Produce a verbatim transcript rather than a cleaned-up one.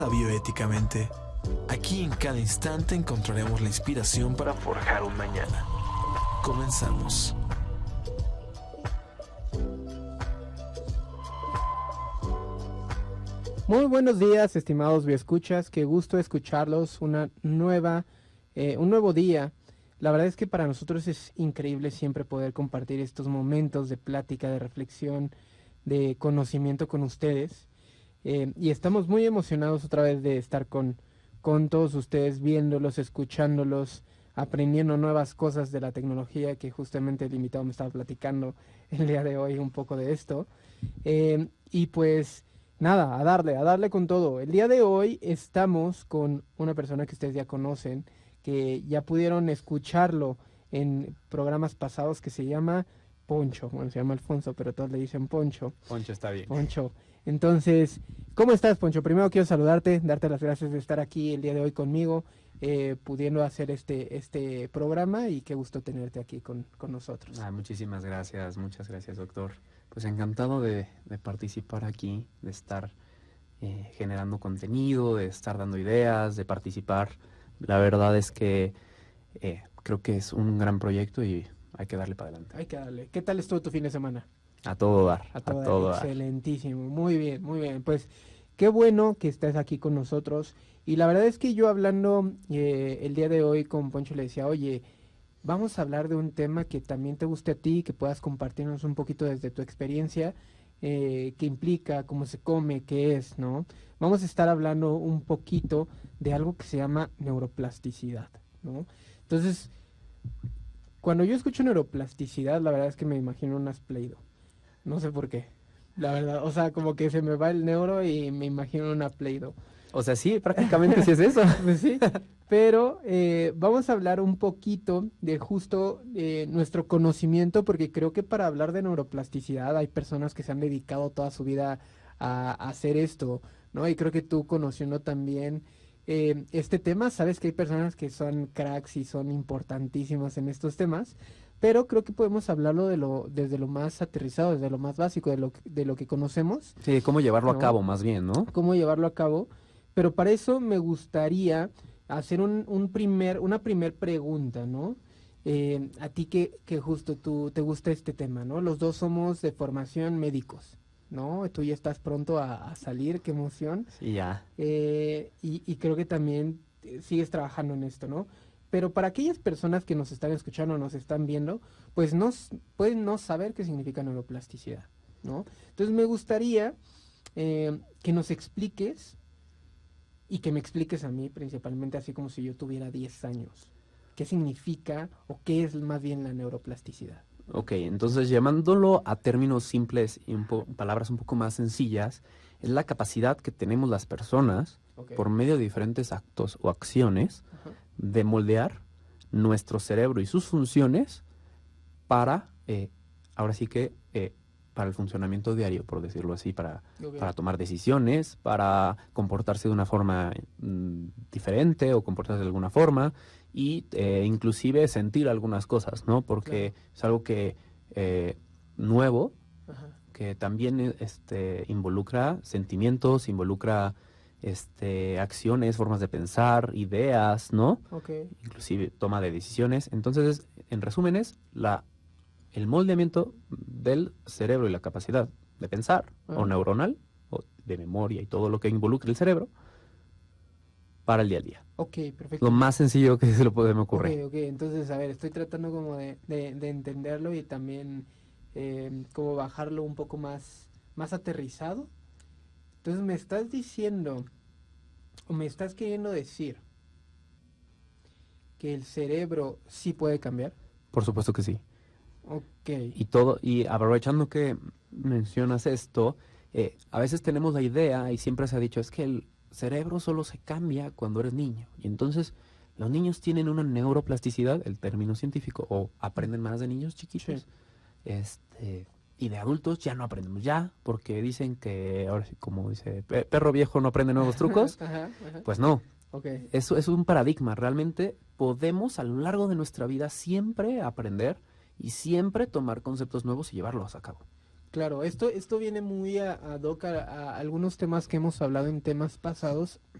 Bioéticamente. Aquí en cada instante encontraremos la inspiración para forjar un mañana. Comenzamos. Muy buenos días, estimados bioescuchas. Qué gusto escucharlos. Una nueva, eh, un nuevo día. La verdad es que para nosotros es increíble siempre poder compartir estos momentos de plática, de reflexión, de conocimiento con ustedes. Eh, y estamos muy emocionados otra vez de estar con, con todos ustedes, viéndolos, escuchándolos, aprendiendo nuevas cosas de la tecnología, que justamente el invitado me estaba platicando el día de hoy un poco de esto. Eh, y pues nada, a darle, a darle con todo. El día de hoy estamos con una persona que ustedes ya conocen, que ya pudieron escucharlo en programas pasados, que se llama Poncho. Bueno, se llama Alfonso, pero todos le dicen Poncho. Poncho está bien. Poncho. Entonces, ¿cómo estás, Poncho? Primero quiero saludarte, darte las gracias de estar aquí el día de hoy conmigo, eh, pudiendo hacer este, este programa, y qué gusto tenerte aquí con, con nosotros. Ah, muchísimas gracias, muchas gracias, doctor. Pues encantado de, de participar aquí, de estar eh, generando contenido, de estar dando ideas, de participar. La verdad es que eh, creo que es un gran proyecto y hay que darle para adelante. Hay que darle. ¿Qué tal estuvo tu fin de semana? A todo dar, A a todo, todo dar. dar. Excelentísimo, muy bien, muy bien. Pues qué bueno que estés aquí con nosotros. Y la verdad es que yo hablando eh, el día de hoy con Poncho le decía, oye, vamos a hablar de un tema que también te guste a ti, que puedas compartirnos un poquito desde tu experiencia, eh, qué implica, cómo se come, qué es, ¿no? Vamos a estar hablando un poquito de algo que se llama neuroplasticidad, ¿no? Entonces, cuando yo escucho neuroplasticidad, la verdad es que me imagino unas Play-Doh. No sé por qué, la verdad. O sea, como que se me va el neuro y me imagino una Play-Doh. O sea, sí, prácticamente sí es eso. Pues sí, pero eh, vamos a hablar un poquito de justo eh, nuestro conocimiento, porque creo que para hablar de neuroplasticidad hay personas que se han dedicado toda su vida a, a hacer esto, ¿no? Y creo que tú, conociendo también eh, este tema, sabes que hay personas que son cracks y son importantísimas en estos temas, pero creo que podemos hablarlo de lo, desde lo más aterrizado, desde lo más básico, de lo, de lo que conocemos. Sí, cómo llevarlo ¿no? a cabo más bien, ¿no? Cómo llevarlo a cabo. Pero para eso me gustaría hacer un, un primer, una primer pregunta, ¿no? Eh, a ti que, que justo tú te gusta este tema, ¿no? Los dos somos de formación médicos, ¿no? Tú ya estás pronto a, a salir, qué emoción. Sí, ya. Eh, y, y creo que también sigues trabajando en esto, ¿no? Pero para aquellas personas que nos están escuchando, nos están viendo, pues no, pueden no saber qué significa neuroplasticidad, ¿no? Entonces me gustaría eh, que nos expliques, y que me expliques a mí principalmente, así como si yo tuviera diez años, qué significa o qué es más bien la neuroplasticidad. Ok, entonces llamándolo a términos simples y un po- palabras un poco más sencillas, es la capacidad que tenemos las personas, Okay. por medio de diferentes actos o acciones, Ajá. de moldear nuestro cerebro y sus funciones para, eh, ahora sí que, eh, para el funcionamiento diario, por decirlo así, para, Okay. para tomar decisiones, para comportarse de una forma mm, diferente o comportarse de alguna forma y eh, inclusive sentir algunas cosas, ¿no? Porque Claro. es algo que eh, nuevo, Ajá. que también este, involucra sentimientos, involucra este, acciones, formas de pensar, ideas, ¿no? Okay. Inclusive toma de decisiones. Entonces, en resumen, es la, el moldeamiento del cerebro y la capacidad de pensar, Ah. o neuronal, o de memoria y todo lo que involucra el cerebro, para el día a día. Ok, perfecto. Lo más sencillo que se lo puede me ocurrir. Ok, ok, entonces, a ver, estoy tratando como de, de, de entenderlo y también eh, como bajarlo un poco más, más aterrizado. Entonces me estás diciendo, o me estás queriendo decir, que el cerebro sí puede cambiar. Por supuesto que sí. Ok. Y todo, y aprovechando que mencionas esto, eh, a veces tenemos la idea, y siempre se ha dicho, es que el cerebro solo se cambia cuando eres niño. Y entonces los niños tienen una neuroplasticidad, el término científico, o aprenden más de niños chiquitos. Sí. Este, y de adultos ya no aprendemos ya, porque dicen que, ahora sí, como dice, "Pe- perro viejo no aprende nuevos trucos". Ajá, ajá. Pues no, Ok. eso es un paradigma. Realmente podemos a lo largo de nuestra vida siempre aprender y siempre tomar conceptos nuevos y llevarlos a cabo. Claro, esto, esto viene muy a, ad hoc a, a algunos temas que hemos hablado en temas pasados